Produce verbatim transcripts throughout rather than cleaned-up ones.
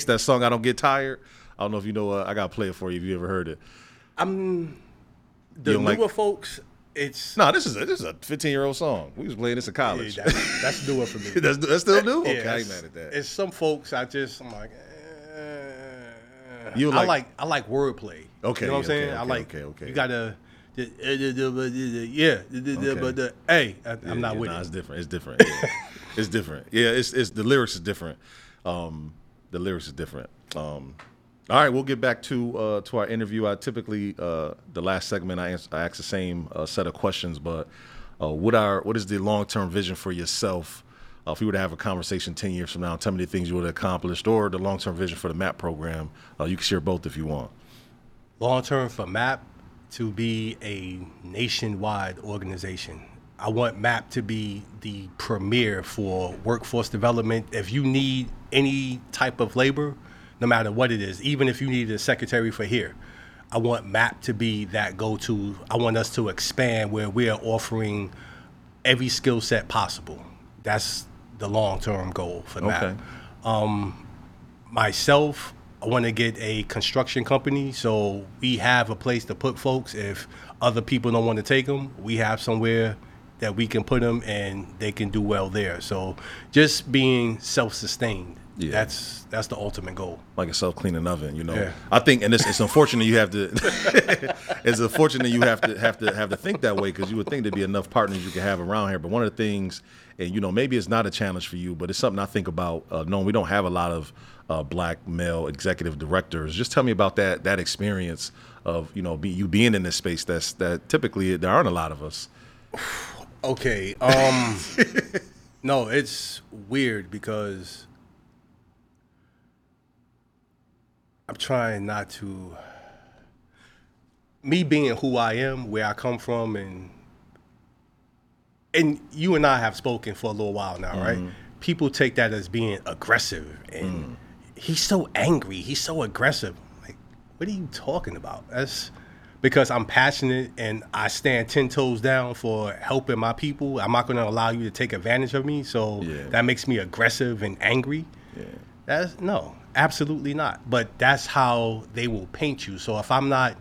that song "I Don't Get Tired." I don't know if you know. Uh, I gotta play it for you if you ever heard it. I'm the newer like, folks. It's no, nah, this is a, this is a fifteen year old song. We was playing this in college. Yeah, that's, that's newer for me. that's that's still new. Yeah, okay, I ain't mad at that. It's some folks. I just I'm like. Eh. You like, I like I like wordplay. Okay, you know what I'm saying. Okay, I like. Okay, okay. You gotta. Yeah, but hey, I'm yeah, not yeah, with nah, it. It's different. It's different. Yeah. It's different. Yeah, it's it's the lyrics is different. Um, the lyrics is different. Um, all right, we'll get back to uh, to our interview. I typically uh, the last segment I, answer, I ask the same uh, set of questions, but uh, what are what is the long term vision for yourself? Uh, if we were to have a conversation ten years from now, tell me the things you would have accomplished, or the long term vision for the MAP program. Uh, you can share both if you want. Long term for MAP to be a nationwide organization. I want MAP to be the premier for workforce development. If you need any type of labor, no matter what it is, even if you need a secretary for here, I want MAP to be that go-to. I want us to expand where we are offering every skill set possible. That's the long-term goal for MAP. Okay. Um, myself, I want to get a construction company so we have a place to put folks. If other people don't want to take them, we have somewhere that we can put them and they can do well there. So just being self-sustained, yeah. that's that's the ultimate goal. Like a self-cleaning oven, you know. Yeah. I think, and it's, it's unfortunate you have to. It's unfortunate you have to have to have to think that way, because you would think there'd be enough partners you could have around here. But one of the things, and you know, maybe it's not a challenge for you, but it's something I think about. Uh, knowing we don't have a lot of uh, black male executive directors. Just tell me about that that experience of you know be, you being in this space. That's that typically there aren't a lot of us. Okay. Um, no, it's weird because I'm trying not to. Me being who I am, where I come from, and and you and I have spoken for a little while now, mm-hmm. right? People take that as being aggressive, and mm. he's so angry, he's so aggressive. Like, what are you talking about? That's because I'm passionate and I stand ten toes down for helping my people. I'm not going to allow you to take advantage of me. So yeah. that makes me aggressive and angry. Yeah. That's no, absolutely not. But that's how they will paint you. So if I'm not,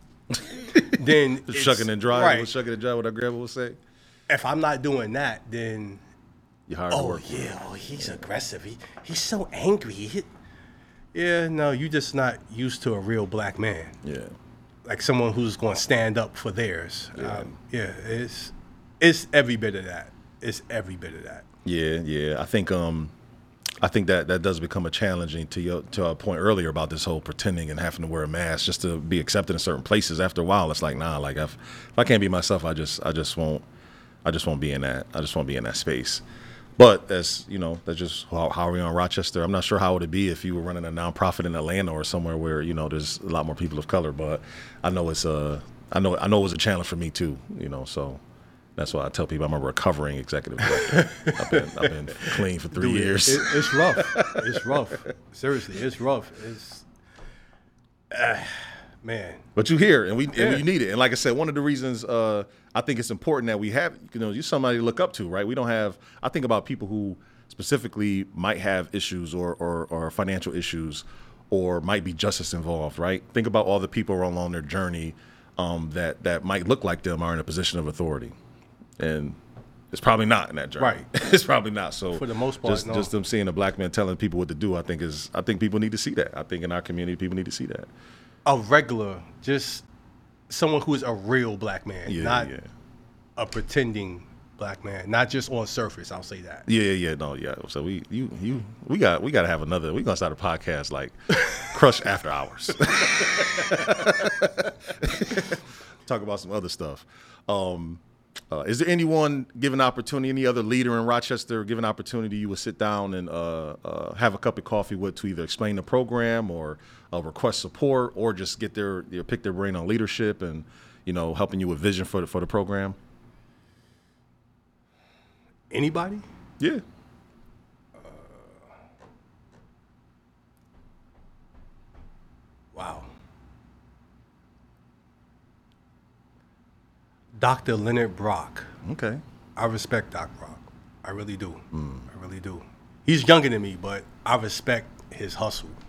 then shucking and dry, right. shucking and dry, what our grandma would say. If I'm not doing that, then you're hard oh to work yeah, with. oh he's aggressive. He he's so angry. He, yeah, no, you're just not used to a real black man. Yeah. Like someone who's going to stand up for theirs. Yeah. Um, yeah, it's it's every bit of that. It's every bit of that. Yeah, yeah. I think um, I think that that does become a challenging to your to our point earlier about this whole pretending and having to wear a mask just to be accepted in certain places. After a while, it's like nah. Like if if I can't be myself, I just I just won't I just won't be in that. I just won't be in that space. But that's, you know, that's just how, how we are in Rochester. I'm not sure how it would be if you were running a nonprofit in Atlanta or somewhere where, you know, there's a lot more people of color. But I know it's uh, I know I know it was a challenge for me too, you know. So that's why I tell people I'm a recovering executive director. I've been I've been clean for three Dude, years. It, it's rough. It's rough. Seriously, it's rough. It's uh, man. But you here, and we yeah. and we need it. And like I said, one of the reasons uh, I think it's important that we have, you know, you're somebody to look up to, right? We don't have. I think about people who specifically might have issues or or, or financial issues, or might be justice involved, right? Think about all the people along their journey um, that that might look like them are in a position of authority, and it's probably not in that journey. Right. It's probably not. So for the most part, just no. just them seeing a black man telling people what to do, I think is I think people need to see that. I think in our community, people need to see that. A regular, just someone who is a real black man, yeah, not yeah. a pretending black man, not just on surface. I'll say that. Yeah, yeah, no, yeah. So we, you, you, we got, we got to have another. We gonna start a podcast like Crush After Hours. Talk about some other stuff. Um, uh, is there anyone given opportunity, any other leader in Rochester given opportunity you would sit down and uh, uh, have a cup of coffee with to either explain the program or uh, request support or just get their, their pick their brain on leadership and, you know, helping you with vision for the, for the program? Anybody? Yeah. Uh, wow. Doctor Leonard Brock. Okay. I respect Doc Brock. I really do. Mm. I really do. He's younger than me, but I respect his hustle.